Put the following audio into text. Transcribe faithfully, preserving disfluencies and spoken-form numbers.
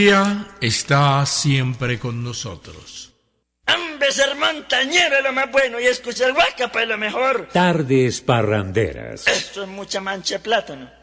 Está siempre con nosotros. Hombre, ser montañero es lo más bueno y escuchar guaca pues lo mejor. Tardes parranderas. Esto es mucha mancha de plátano.